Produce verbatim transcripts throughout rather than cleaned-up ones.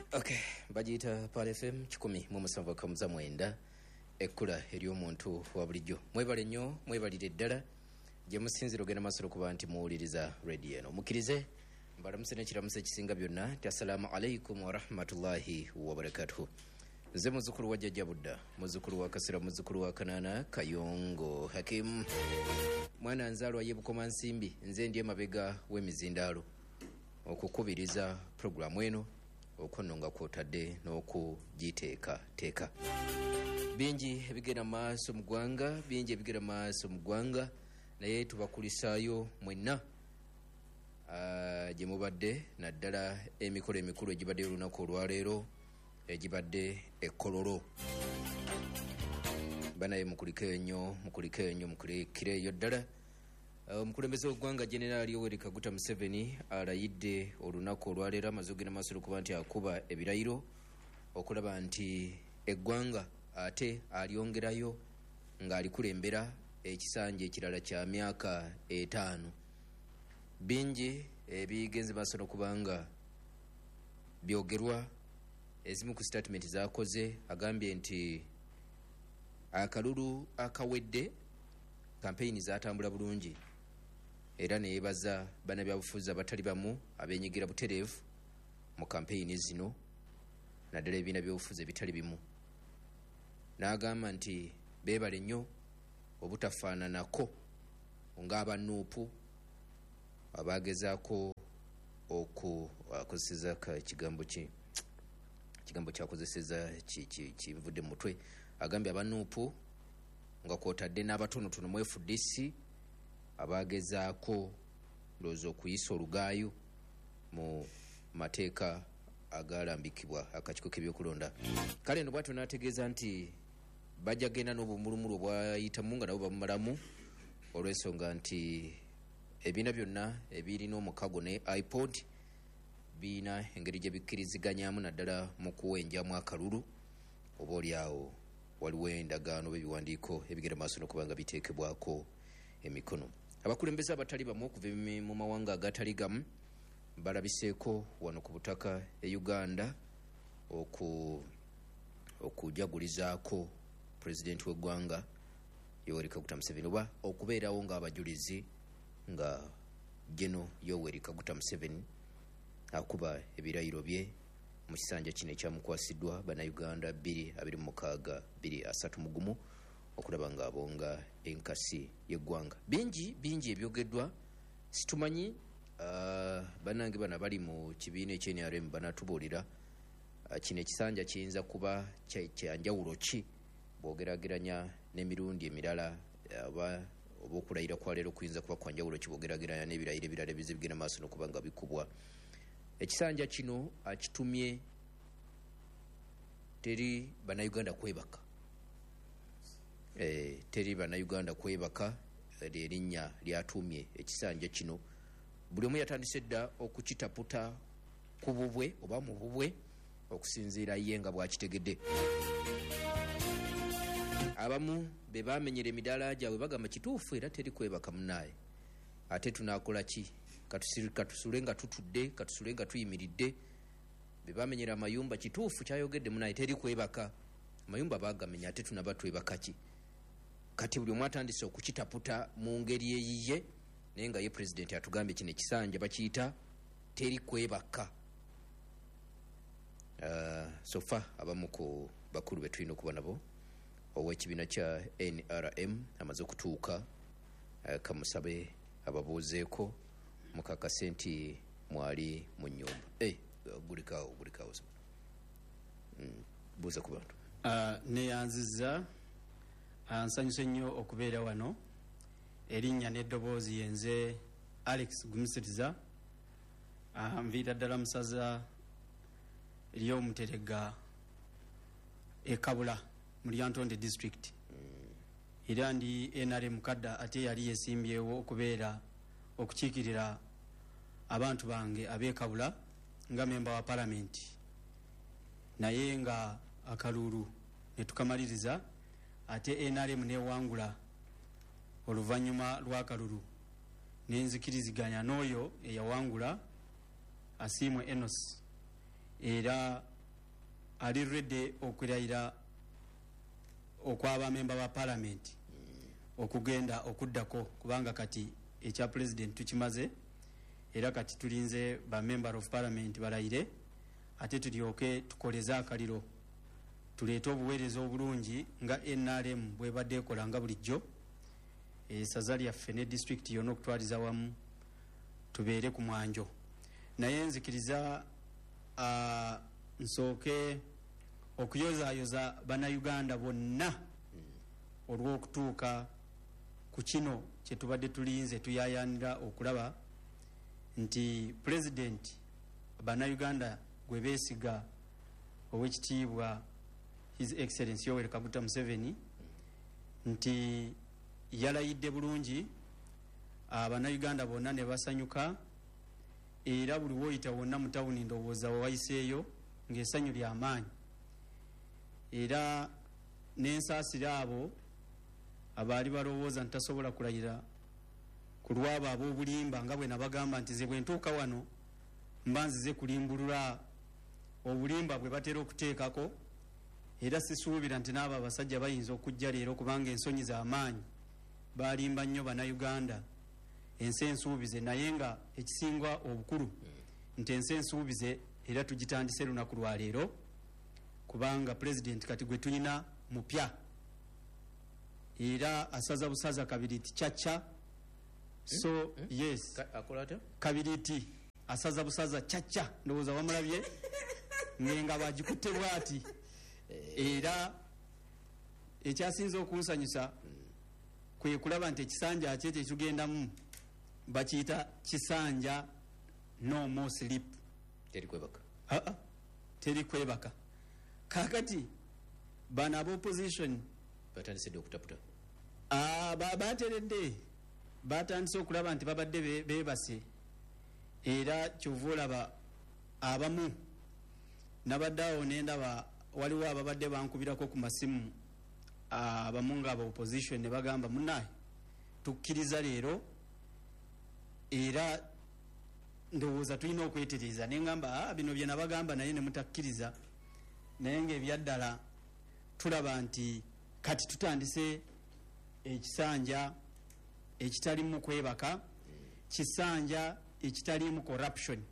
Okay, bagiyita Pal F M kikumi mu musanvu kamuza mwenda ekkula ery'omuntu wa bulijjo. Mwebale nnyo, mwebalire ddala gye musinzira ogenda masolo kuba nti muwuliriza radio eno. Mukkirize mbalamuse n'ekiramuso ekisinga byonna ti assalamu alaikum wa rahmatullahi wa barakatuhu. Nze muzzukulu wa Jjajja Budda, muzzukulu wa Kasira, muzzukulu wa Kanaana Kayongo Hakim, mwana nzaalwa ye Bukoma Nsimbi. Nze ndi emabega w'emizindaalo okukubiriza programu eno okwonnonga kwotadde n'okugiteeka teeka. Bingi ebigenda maaso mu ggwanga, bingi ebigenda maaso mu ggwanga, naye tubakulisaayo mwenna uh, gye mubadde naddala emikolo emikulu egibadde olunaku olwaleero egibadde ekkololo. Banaye mukulike nnyo, mukulike nnyo, mukulikire eyo ddala. Omukulembeze uh, w'eggwanga Jenerali Yoweri Kaguta Museveni alayidde olunaku olwaleero amaze okugenda maaso okuba nti akuba ebirayiro okulaba nti eggwanga ate alyongerayo ng'alikulembera ekisanja ekirala kya myaka etaano. Bingi ebigenze maaso n'okubanga byogerwa. Ezimu ku statement z'akoze agambye nti akalulu akawedde kampeyini zatambula bulungi, era neyebaza bannabyabufuzi abatali bamu abenyigira butereevu mu kampeyini zino naddala ebibiina by'obufuzi ebitali bimu. N'agamba nti beebale nnyo obutafaananako ng'abanuupu abagezaako okukozeseza ekigambo ki ekigambo kyakozeseza kivudde mu mutwe. Agambye abanuupu nga kwotadde n'abatonotono mu F D C abagezaako ndowooza okuyisa olugaayo mu mateeka agalambikibwa akakiiko k'ebyokulonda. Kale eno bwatyo n'ategeeza nti bajja genda n'obumulumulu obwayitamu nga nabo bamumalamu olw'ensonga nti ebiina byonna ebirina omukago ne iPod biina engeri gye bikkiriziganyaamu naddala mu kuwenjamu akalulu, oba oliawo waliwo endagaano b'ebiwandiiko ebigenda maaso n'okuba nga biteekebwako emikono. Abakulembeze abatali bamu okuva mu mawanga agatali gamu balabiseeko wano ku butaka e Uganda oku okujagulizaako pulezidenti w'eggwanga Yoweri Kaguta Museveni, oba okubeerawo ng'abajulizi nga Jeno Yoweri Kaguta Museveni akuba ebirayiro bye mu kisanja kino ekyamukwasiddwa bannayuganda bbiri abiri mu mukaaga bbiri asatu mu gumu okulaba ng'abonga enkasi y'eggwanga. Bingi bingi ebyogeddwa situmanyi. Uh, bannange bana bali mu kibiina ekye N R M banatubuulira uh, kino ekisanja kiyinza kuba kyanjawulo ki bw'ogerageranya n'emirundi emirala oba oba okulayira kwa leero kuyinza kuba kwanjawulo ki bw'ogerageranya n'ebirayiro ebirala ebize bigenda maaso n'okuba nga bikubwa. Ekisanja kino akitumye teri bannayuganda kwebaka, eh, teri bannayuganda kwebaka ly'erinnya lyatuumye ekisanja kino. Buli omu yatandise dda okukitaputa ku bubwe oba mu bubwe okusinziira ye nga bwakitegedde. Abamu be bamenyera emidaala gyabwe bagamba kituufu era teri kwebaka munaaye, ate tunaakola ki? Katusule nga tutudde, katusule nga tuyimiridde. Be bamenyera amayumba kituufu kyayogedde munaaye teri kwebaka, amayumba bagamenya ate tunaba twebaka ki? Kati buli omu atandise okukitaputa mu ngeri eyiye, naye nga ye pulezidenti atugambye kino ekisanja bakiyita teri kwebaka. Uh, sofa abamu ku bakulu betulina okuba nabo ow'ekibiina kya N R M amaze okutuuka, uh, kamusabe ababuuzeeko mukakase nti mwali mu nnyumba. Hey, gulikaawo gulikaawo mm, buuza ku bantu. Uh, neyanziza uh, nsanyuse nnyo okubeera wano. Erinnya n'eddoboozi yenze Alex Gumusiriza, uh, nviira ddala musaza ly'omuterega e Kabula mu Lyantonde district. Mm. Era ndi N R M kadda ate yali yesimbyewo okubeera okukiikirira abantu bange ab'e Kabula nga memba wa palamenti, naye nga akalulu ne tukamaliriza ate N R M newangula oluvannyuma lw'akalulu nenzikiriziganya n'oyo eyawangula Asiimwe Enos era ali ready okurayira okw'abamemba ba parliament okugenda okuddako kubanga kati ekya president tukimaze era kati tulinze ba member of parliament balayire ate tulyoke tukoleze akaliro tuleete obuweereza obulungi nga N R M bwebadde ekola nga bulijjo esaza lyaffe ne district yonna okutwaliza wamu tubeere ku mwanjo naye nzikiriza uh, nsooke okuyozaayoza bannayuganda bonna olw'okutuuka ku kino kye tubadde tulinze tuyayanira okulaba nti president bannayuganda gwe beesiga ow'ekitiibwa his excellency Yoweri Kaguta Museveni nti yalayidde bulungi abannayuganda bonna ne basanyuka era buli woyita wonna mu tawuni ndowooza wawayiseeyo ng'essanyu ly'amaanyi era n'ensaasira abo abaali balowooza nti tasobola kulayira ku lwabo ab'obulimba nga bwe nabagamba nti ze bwe ntuuka wano mba nzize kulimbulula obulimba bwe batera okuteekako era sisuubira nti n'abo abasajja bayinza okujja leero kubanga ensonyi z'amaanyi balimba nnyo bannayuganda ensi ensuubize naye nga ekisinga obukulu nti ensi ensuubize era tugitandise lunaku lwa leero kubanga president kati gwe tulina mupya era asaza busaza kabiriti chacha so yes kabiriti asaza busaza chacha ndowooza wamulabye ngenga bagikutte bwati era ekyasinza okunsanyusa kwe kulaba nti ekisanja kye kyetugendamu bakiyita kisanja no more sleep teri kwebaka aa teri kwebaka kakati bana abo opposition batandise okutaputa ah ba bateredde batandise okulaba nti babadde bebase era kyovulaba abamu nabaddawo nendaba waliwo ababadde bankubirako ku masimu abamu nga aba opposition ne bagamba munaye tukkiriza leero era ndowooza tulina okwetereza nengamba ah, bino bye nabagamba naye ne mutakkiriza naye ng'ebyaddala tulaba nti kati tutandise ekisanja ekitalimu kwebaka kisanja ekitalimu corruption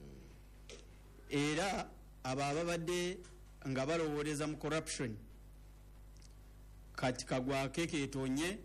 era abo ababadde nga balowooleza mu corruption kati kagwake keetonye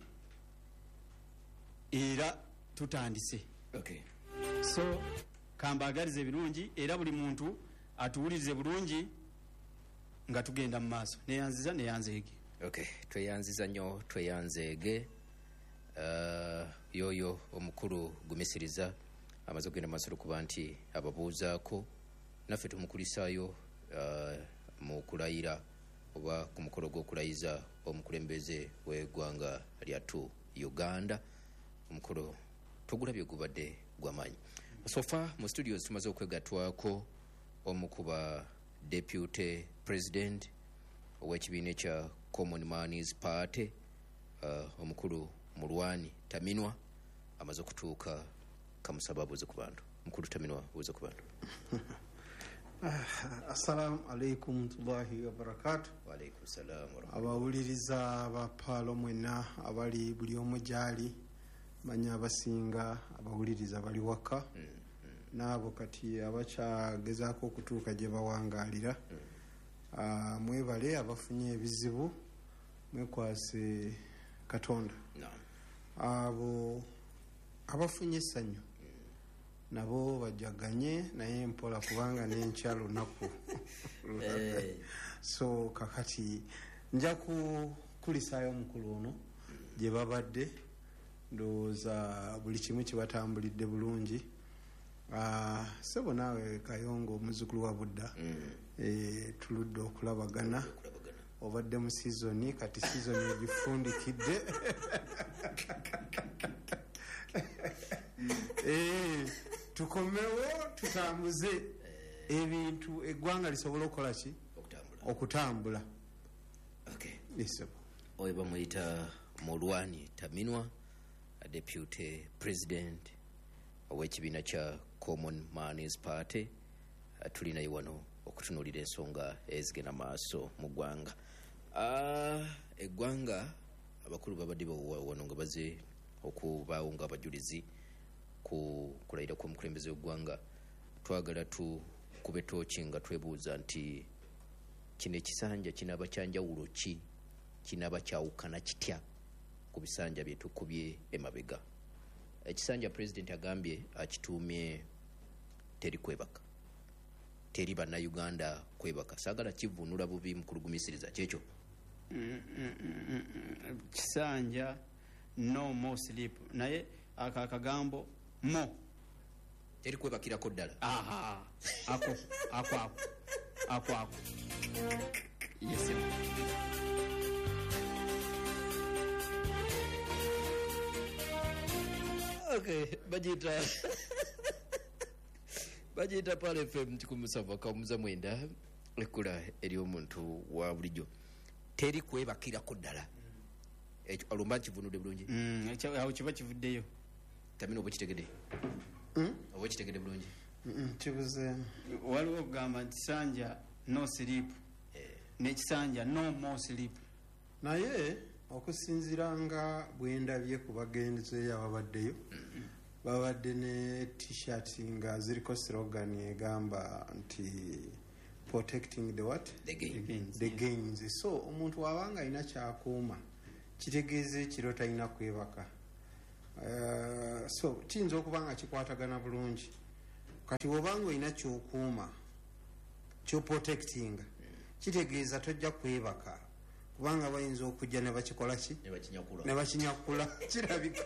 era tutandise okay. So kambagalize birungi era buli muntu atuwulirize bulungi nga tugenda mu maaso neyanziza neyanzeege okay. tweyanziza nnyo tweyanzeege uh, yoyo omukulu gumisiriza amaze okugenda mu maaso okuba nti ababuuzaako naffe tumukulisaayo uh, mu kulayira oba ku mukolo gw'okulayiza omukulembeze w'eggwanga lyattu Uganda omukolo tugulabye gubadde gw'amaanyi sofa mu studios tumaze okwegattwako omu ku ba deputy president ow'ekibiina ekya Common Man's Party uh, omukulu Mulwani Taminwa amaze okutuuka kamusaba abuuze ku bantu mukulu Taminwa abuuze ku bantu Assalamu alaikum tullahi wa barakatuh. Wa alaikum salam wa rahmatullahi. Abawuliriza ba palo mwena abali buli omu gyali manya abasinga abawuliriza bali waka mm, mm. Naabo kati abakyagezaako okutuuka gye bawangalira mm. uh, mwebale abafunye ebizibu mwekwase Katonda no. Abo abafunye essanyu nabo bajaganye naye mpola kubanga n'enkya lunaku hey. So kakati nja kukulisaayo omukulu ono gye babadde ndowooza buli kimu kibatambulidde bulungi uh, sebo naawe Kayongo omuzukulu wa Budda mm. e, tuludde okulabagana obadde mu sizoni kati sizoni egifundikidde eh tukomewo tutambuze ebintu eggwanga lisobola okukola ki okutambula okay. Yes, oyo bamuyita Mulwani Taminwa deputy president ow'ekibiina kya Common Man's Party tulinayo wano okutunuulira ensonga ezigenda maaso mu ggwanga. Uh, eggwanga abakulu babadde wano nga baze okubaawo nga abajulizi ku kulayira kw'omukulembeze w'eggwanga. Twagala tukube tooki nga twebuuza nti kino ekisanja kinaaba kyanjawulo ki, kinaaba kyawukana kitya ku bisanja bye tukubye emabega. Ekisanja pulezidenti agambye akituumye teri kwebaka, teri bannayuganda kwebaka. Saagala kivunula bubi mukulugumisiriza kyekyo. Mm, mm, mm, mm, kisanja no more sleep naye aka akagambo mo teri kwebakirako ddala. aha ako ako ako ako ako yes okay bajita bajita pale F M kikumi sava kamuza mwenda ekula eri omuntu wa bulijjo teri kwebakirako ddala. Ekyo alumba kivunudde bulungi. mm ekyo awo kiba kivuddeyo tamino oba kitegedde Mm? oba kitegedde bulungi. Mm, kibuze waliwo okugamba nti kisanja no sleep n'ekisanja no more sleep. naye okusinziira nga bwendabye ku bagendezeeyo ababaddeyo babadde ne t-shirt nga ziriko slogan egamba nti protecting the what The gain. gains, the yes. gains. So omuntu wabanga alina kyakuuma kitegeeza ekiro talina kwebaka. Uh, so kiyinza okuba nga kikwatagana bulungi kati wobanga olina kyokuuma kyoprotectinga kitegeeza tojja kwebaka kubanga bayinza okujja ne bakikola ki Ne bakinyakula. ne bakinyakula kirabika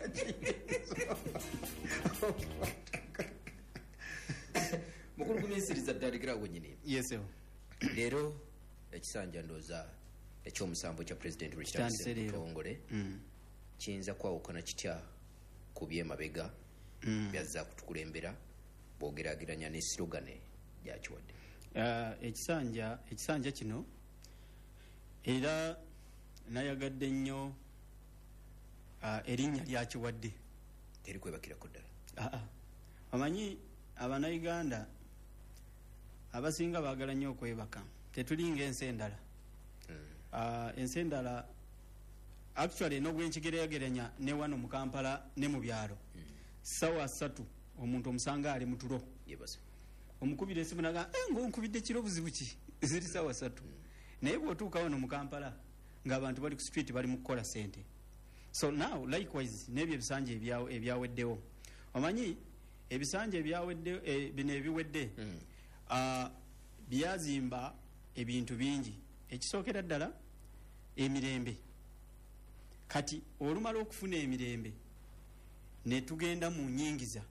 mukulugumisiriza ddaliikirawo nyini. yes sir. Leero ekisanja ndooza ekyomusanvu kya pulezidenti lwe Kitandise kitandise leero. butongole mm. kiyinza kwawukana kitya ku byemabega Mm. byazza kutukulembera bwogerageranya ne slogane gyakiwadde. Uh, ekisanja ekisanja kino era nayagadde nnyo uh, erinnya lyakiwadde. Teri kwebakirako ddala. uh, uh. Omanyi abanayuganda abasinga baagala nnyo okwebaka tetulinga ensi endala. Mm. uh, ensi endala actually n'obwenkigereageranya ne wano mu Kampala ne mu byalo Mm. sawa ssatu omuntu omusanga ali mu tulo Yebase. omukubira esimu naga eh, ng'onkubidde kiro buzibu ki ziri sawa ssatu. Naye bw'otuuka wano mu Kampala ng'abantu bali ku street bali mu kukola sente. So now likewise n'ebyo ebisanja ebyawo ebyaweddewo omanyi ebisanja ebyawedde e, bino ebiwedde Mm. uh, byazimba ebintu bingi ekisookera ddala emirembe. Kati olumala okufuna emirembe ne tugenda mu nyingiza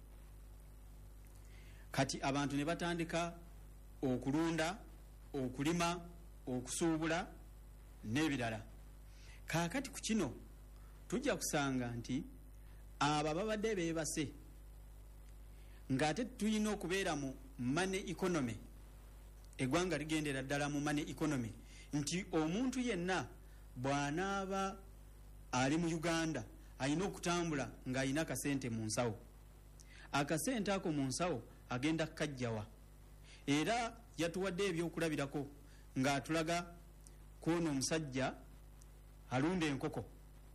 kati abantu ne batandika okulunda okulima okusuubula n'ebirala. Kaakati ku kino tujja kusanga nti abo ababadde beebase ng'ate tulina okubeera mu money economy, eggwanga ligendera ddala mu money economy, nti omuntu yenna bw'anaaba ali mu Uganda alina okutambula ng'alina akasente mu nsawo. Akasente ako mu nsawo agenda kukajjawa. Era yatuwadde ebyokulabirako ng'atulaga kwono omusajja alunda enkoko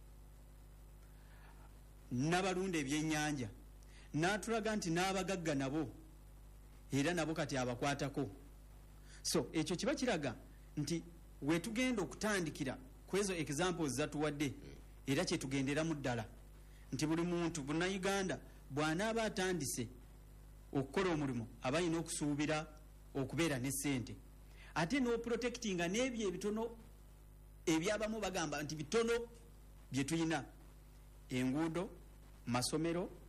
n'abalunda ebyennyanja, n'atulaga nti n'abagagga nabo era nabo kati abakwatako. So ekyo kiba kiraga nti wetugenda okutandikira kwezo examples zatuwadde era kyetugenderamu ddala nti buli muntu Bunnayuganda bw'anaaba atandise okukola omulimu aba alina okusuubira okubeera ne ssente ate n'oprotectinga n'ebyo ebitono ebyabamu bagamba nti bitono bye tulina: enguudo, masomero,